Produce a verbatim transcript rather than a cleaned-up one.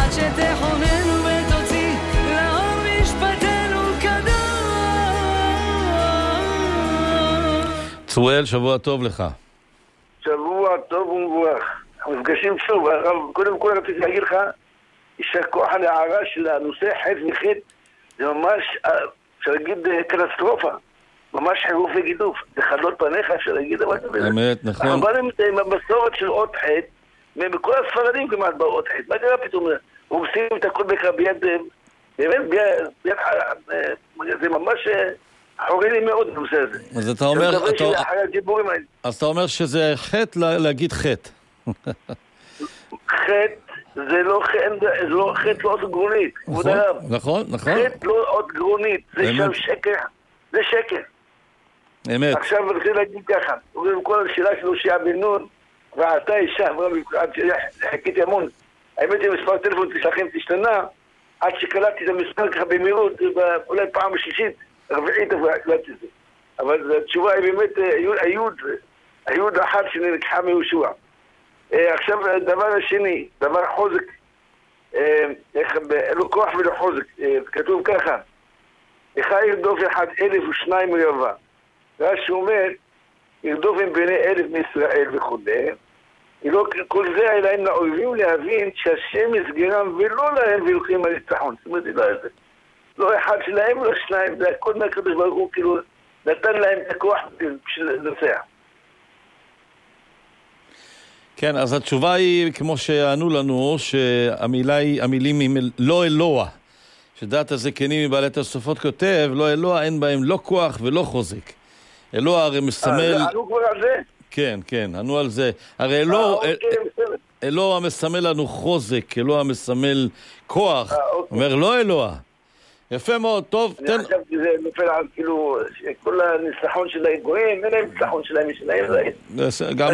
עד שתכוננו ותוציא לאור משפטנו קדוש. צוראל, שבוע טוב לך. שבוע טוב ומבורך. המפגשים שוב, הרב, קודם כל רציתי להגיד לך, יישר כוח על הערה של הנושא חטא וחטא, זה ממש, אפשר להגיד, קטסטרופה. ממש חירוף וגידוף. זה חדות פניך, אפשר להגיד, אבל זה... אמת, נכון. אנחנו באנו עם המסורת של עוד חטא, ובכל הספרדים כמעט באו עוד חטא. מה קרה פתאום? הורסים את הכל בכלל ביד... באמת, ביד... זה ממש... חורי לי מאוד הנושא הזה. אז אתה אומר... אז אתה אומר שזה חטא להגיד חטא. חטא זה לא חטא, לא חטא לא עוד גרונית. נכון, נכון. חטא לא עוד גרונית. זה שם שקר. זה שקר. אמת. עכשיו אני רוצה להגיד ככה. ובכל כל השאלה של הושע בן נון, ואתה אישה, עד שחיכיתי המון. האמת היא מספר טלפון תשלחים תשתנה, עד שקלטתי את המספר ככה במהירות, אולי פעם שלישית, רביעית, אבל התשובה היא באמת היוד, היוד אחת שנלקחה מיהושע. עכשיו, הדבר השני, דבר חוזק, אלו כוח ולא חוזק, כתוב ככה, אחד ירדוף אחד אלף ושניים מרבע. רש"י אומר, ירדוף עם בני אלף מישראל וכו'. כל זה היה להם לאויבים להבין שהשם יסגרם ולא להם וילכים על ניצחון. זאת אומרת, לא זה. לא אחד שלהם ולא שניים, זה הכל מהקדוש ברוך הוא כאילו נתן להם את הכוח בשביל לנצח. כן, אז התשובה היא, כמו שענו לנו, שהמילים הם לא אלוה. שדעת הזקנים מבעלי תוספות כותב, לא אלוה, אין בהם לא כוח ולא חוזק. אלוה הרי מסמל... אה, ענו כבר על זה? כן, כן, ענו על זה. הרי אלוה... אלוה מסמל לנו חוזק, אלוה מסמל כוח. אומר, לא אלוה. יפה מאוד, טוב, תן... אני חשבתי שזה נופל על כאילו, כל הניסחון של הגויים, אין להם ניסחון שלהם, יש להם... גם